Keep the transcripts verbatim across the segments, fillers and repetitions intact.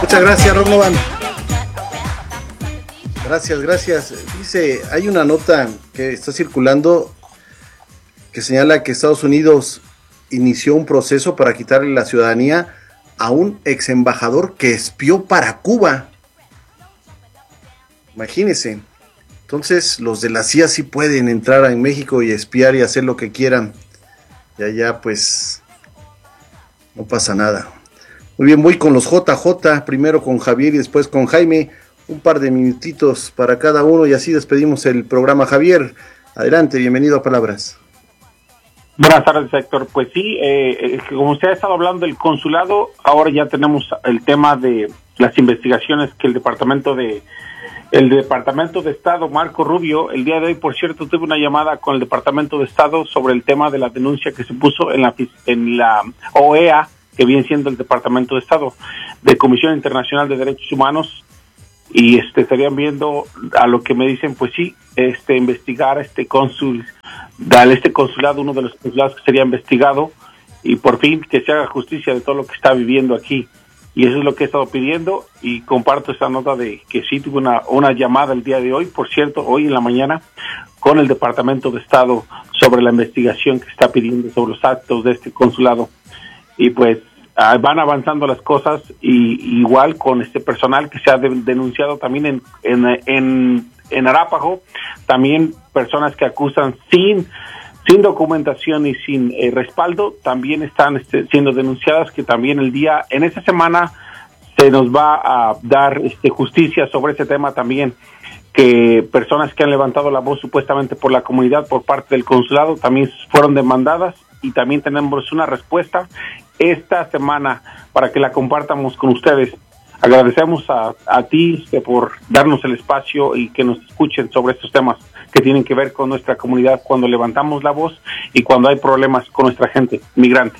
Muchas gracias, Rob Novan. Gracias, gracias. Dice, hay una nota que está circulando que señala que Estados Unidos inició un proceso para quitarle la ciudadanía a un ex embajador que espió para Cuba. Imagínense. Entonces, los de la C I A sí pueden entrar en México y espiar y hacer lo que quieran. Y allá, pues, no pasa nada. Muy bien, voy con los J J, primero con Javier y después con Jaime. Un par de minutitos para cada uno y así despedimos el programa. Javier, adelante, bienvenido a Palabras. Buenas tardes, Héctor. Pues sí, eh, como usted ha estado hablando del consulado, ahora ya tenemos el tema de las investigaciones que el departamento de el departamento de Estado, Marco Rubio, el día de hoy, por cierto, tuve una llamada con el departamento de Estado sobre el tema de la denuncia que se puso en la en la O E A, que viene siendo el departamento de Estado de Comisión Internacional de Derechos Humanos, y este estarían viendo a lo que me dicen, pues sí, este investigar este cónsul, darle este consulado, uno de los consulados que sería investigado, y por fin que se haga justicia de todo lo que está viviendo aquí. Y eso es lo que he estado pidiendo, y comparto esta nota de que sí tuve una, una llamada el día de hoy, por cierto, hoy en la mañana, con el Departamento de Estado sobre la investigación que está pidiendo sobre los actos de este consulado. Y pues uh, van avanzando las cosas, y igual con este personal que se ha de, denunciado también en, en, en, en Arápago, también personas que acusan sin sin documentación y sin eh, respaldo, también están este, siendo denunciadas, que también el día, en esta semana, se nos va a dar este, justicia sobre ese tema también, que personas que han levantado la voz supuestamente por la comunidad, por parte del consulado, también fueron demandadas, y también tenemos una respuesta esta semana para que la compartamos con ustedes. Agradecemos a, a ti este, por darnos el espacio y que nos escuchen sobre estos temas que tienen que ver con nuestra comunidad cuando levantamos la voz y cuando hay problemas con nuestra gente migrante.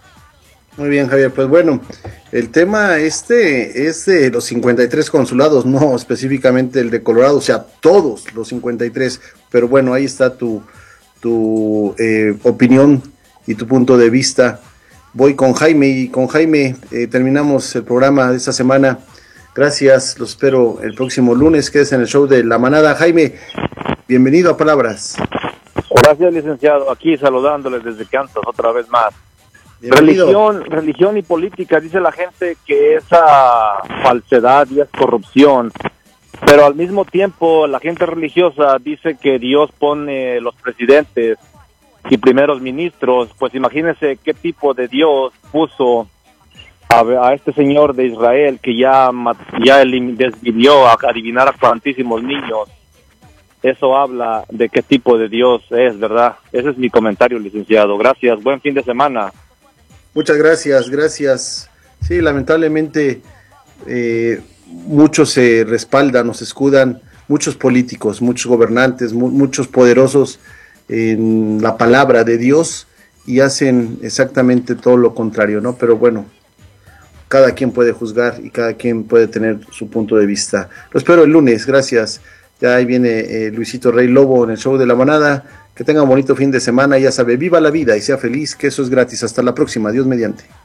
Muy bien, Javier, pues bueno, el tema este es de los cincuenta y tres consulados, no específicamente el de Colorado, o sea, todos los cincuenta y tres, pero bueno, ahí está tu, tu eh, opinión y tu punto de vista. Voy con Jaime, y con Jaime eh, terminamos el programa de esta semana. Gracias, los espero el próximo lunes, que es en el show de La Manada. Jaime, bienvenido a Palabras. Gracias, licenciado, aquí saludándoles desde Kansas otra vez más. Bienvenido. Religión, religión y política, dice la gente que esa falsedad y es corrupción, pero al mismo tiempo la gente religiosa dice que Dios pone los presidentes y primeros ministros. Pues imagínense qué tipo de Dios puso a, a este señor de Israel que ya, ya desvivió a adivinar a cuantísimos niños. Eso habla de qué tipo de Dios es, ¿verdad? Ese es mi comentario, licenciado. Gracias, buen fin de semana. Muchas gracias, gracias. Sí, lamentablemente eh, muchos se respaldan o se escudan, muchos políticos, muchos gobernantes, mu muchos poderosos en la palabra de Dios y hacen exactamente todo lo contrario, ¿no? Pero bueno, cada quien puede juzgar y cada quien puede tener su punto de vista. Lo espero el lunes, gracias. Ya ahí viene eh, Luisito Rey Lobo en el show de La Manada. Que tenga un bonito fin de semana, ya sabe, viva la vida y sea feliz, que eso es gratis. Hasta la próxima, Dios mediante.